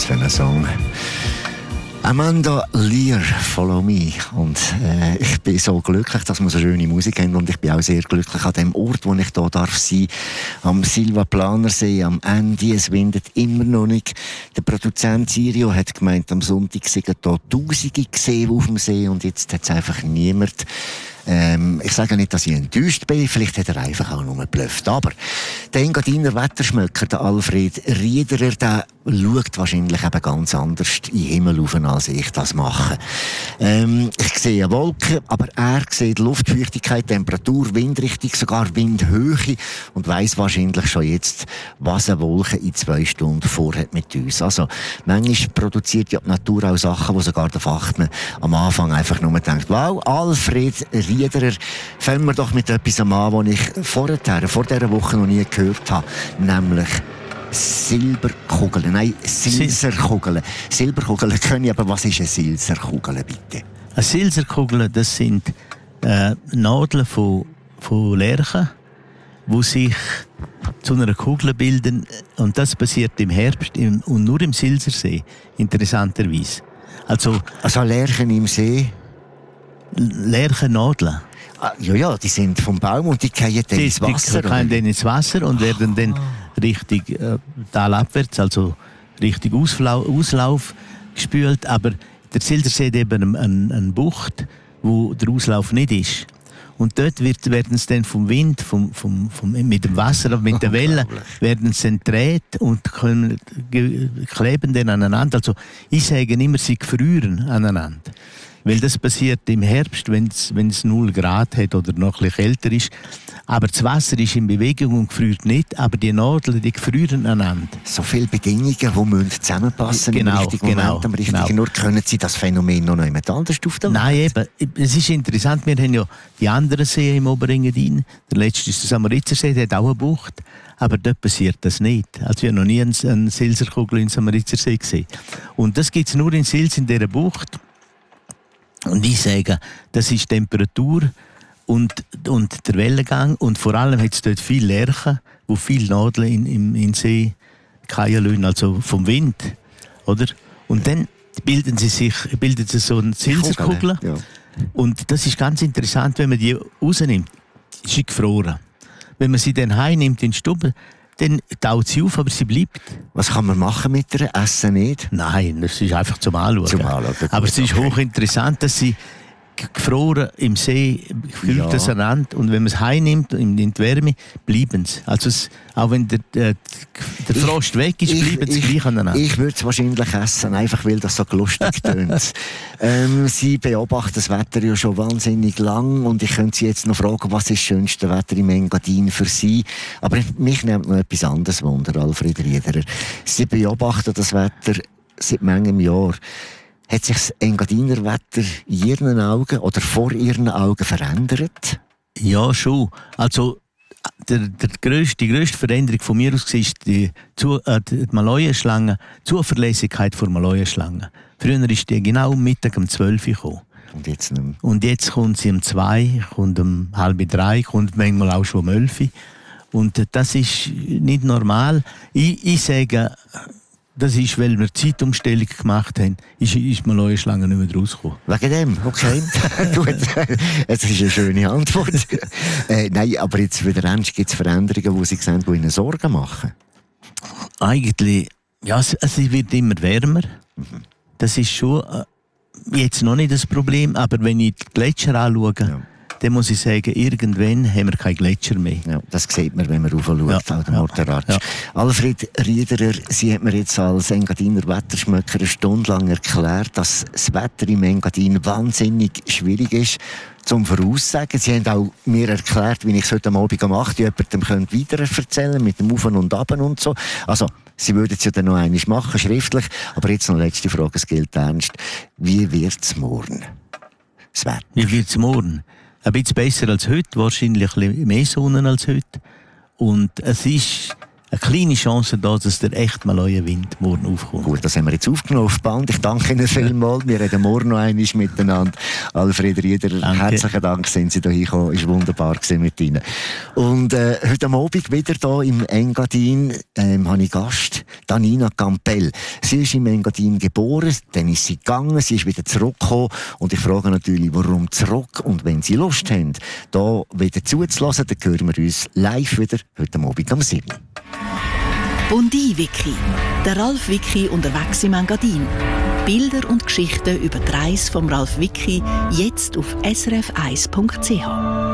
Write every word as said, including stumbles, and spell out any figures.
für einen Song? Amanda Lear, Follow Me. Und äh, ich bin so glücklich, dass wir so schöne Musik haben. Und ich bin auch sehr glücklich an dem Ort, wo ich hier darf sein. Am Silvaplanersee, am Ende. Es windet immer noch nicht. Der Produzent Sirio hat gemeint, am Sonntag seien hier Tausende gesehen auf dem See. Und jetzt hat es einfach niemand. Ähm, ich sage nicht, dass ich enttäuscht bin, vielleicht hat er einfach auch nur geblufft. Aber der Engadiner Wetterschmöcker, der Alfred Riederer, der schaut wahrscheinlich eben ganz anders in den Himmel rauf, als ich das mache. Ähm, ich sehe Wolken, aber er sieht Luftfeuchtigkeit, Temperatur, Windrichtung, sogar Windhöhe und weiss wahrscheinlich schon jetzt, was eine Wolke in zwei Stunden vorhat mit uns. Also, manchmal produziert ja die Natur auch Sachen, wo sogar der Fachmann am Anfang einfach nur denkt, wow, Alfred Riederer, fangen wir doch mit etwas an, was ich vorher, vor dieser Woche noch nie gehört habe, nämlich Silberkugeln, nein, Silserkugeln. Silberkugeln können ich, aber was ist eine Silserkugel, bitte? Eine Silserkugel, das sind äh, Nadeln von, von Lerchen, die sich zu einer Kugel bilden, und das passiert im Herbst im, und nur im Silsersee, interessanterweise. Also, also Lerchen im See? Lärchennadeln. Ah, ja, ja, die sind vom Baum und die fallen dann ins Wasser. Die fallen dann ins Wasser und werden dann richtig äh, talabwärts, also richtig Ausflau- Auslauf gespült. Aber der Silsersee hat eben eine, eine Bucht, wo der Auslauf nicht ist. Und dort wird, werden sie dann vom Wind, vom, vom, vom, mit dem Wasser, mit der Welle, werden sie entdreht und können, ge, kleben dann aneinander. Also ich sage immer, sie gefrieren aneinander. Weil das passiert im Herbst, wenn es null Grad hat oder noch ein bisschen kälter ist. Aber das Wasser ist in Bewegung und gefriert nicht, aber die Nadeln, die gefrieren aneinander. So viele Bedingungen, die müssen zusammenpassen genau, im richtigen genau, Moment, am richtigen genau. Nur können Sie das Phänomen noch jemand anders auf der Welt? Nein, eben. Es ist interessant, wir haben ja die anderen Seen im Oberengadin. Der letzte ist der Samaritersee, der hat auch eine Bucht. Aber dort passiert das nicht. Also ich habe noch nie einen, einen Silserkugel im Samaritersee gesehen. Und das gibt es nur in Sils, in dieser Bucht. Und ich sage, das ist Temperatur und, und der Wellengang. Und vor allem hat es dort viele Lerchen, wo viele Nadeln in, in, in den See fallen lassen, also vom Wind. Oder? Und dann bilden sie sich, bilden sie so eine Silserkugel. Ja. Und das ist ganz interessant, wenn man die rausnimmt. Ist sie gefroren. Wenn man sie dann heimnimmt in die Stube, dann taut sie auf, aber sie bleibt. Was kann man machen mit ihr? Essen nicht? Nein, das ist einfach zum Anschauen. Zum Anschauen. Aber es ist okay. Hochinteressant, dass sie gefroren im See kühlt ja. das aneinander, und wenn man es heimnimmt in die Wärme, bleiben sie. Also es, auch wenn der, der, der Frost ich, weg ist, ich, bleiben sie ich, gleich aneinander. Ich würde es wahrscheinlich essen, einfach weil das so lustig tönt. ähm, Sie beobachten das Wetter ja schon wahnsinnig lang, und ich könnte Sie jetzt noch fragen, was ist das schönste Wetter im Engadin für Sie? Aber mich nimmt noch etwas anderes Wunder, Alfred Riederer. Sie beobachten das Wetter seit manchem Jahr. Hat sich das Engadiner Wetter in Ihren Augen oder vor Ihren Augen verändert? Ja, schon. Also, der, der grösste, die grösste Veränderung von mir aus war die, äh, die Malayenschlange, die Zuverlässigkeit der Malayenschlange. Früher ist die genau um Mittag um zwölf Uhr gekommen. Und jetzt nicht mehr. Und jetzt kommt sie um zwei, kommt um halb drei, kommt manchmal auch schon um elf. Und das ist nicht normal. Ich, ich sage, das ist, weil wir Zeitumstellung gemacht haben, ist, ist die Malayenschlange nicht mehr rausgekommen. Wegen dem? Okay. Gut. Das ist eine schöne Antwort. äh, nein, aber jetzt wieder ernst, gibt es Veränderungen, die Sie sehen, die Ihnen Sorgen machen? Eigentlich, ja, es, es wird immer wärmer. Mhm. Das ist schon äh, jetzt noch nicht das Problem, aber wenn ich die Gletscher anschaue, ja. dann muss ich sagen, irgendwann haben wir keine Gletscher mehr. Ja, das sieht man, wenn man raufschaut, ja, auf den Morteratsch. Ja. Alfred Riederer, Sie hat mir jetzt als Engadiner Wetterschmöcker eine Stunde lang erklärt, dass das Wetter im Engadin wahnsinnig schwierig ist zum Voraussagen. Sie haben auch mir erklärt, wie ich es heute Abend um acht Uhr jemandem weiter erzählen könnte, mit dem Auf und Ab und so. Also, Sie würden es ja dann noch einmal machen, schriftlich. Aber jetzt noch letzte Frage, es gilt ernst. Wie wird es morgen? Das Wetter. Wie wird es morgen? Ein bisschen besser als heute, wahrscheinlich ein bisschen mehr Sonne als heute. Und es ist eine kleine Chance da, dass der echt mal euer Wind morgen aufkommt. Gut, das haben wir jetzt aufgenommen auf Band. Ich danke Ihnen vielmals. Wir reden morgen noch einmal miteinander. Alfred Rieder, danke. Herzlichen Dank, sind Sie hier hingekommen. Es war wunderbar mit Ihnen. Und äh, heute Abend wieder hier im Engadin ähm, habe ich Gast, Danina Campbell. Sie ist im Engadin geboren, dann ist sie gegangen, sie ist wieder zurückgekommen. Und ich frage natürlich, warum zurück? Und wenn Sie Lust haben, hier wieder zuzulassen, dann hören wir uns live wieder heute Abend am sieben. Bondi-Wiki. Der Ralf Wiki unterwegs im Engadin. Bilder und Geschichten über die Reise vom Ralf Wiki jetzt auf s r f eins punkt c h.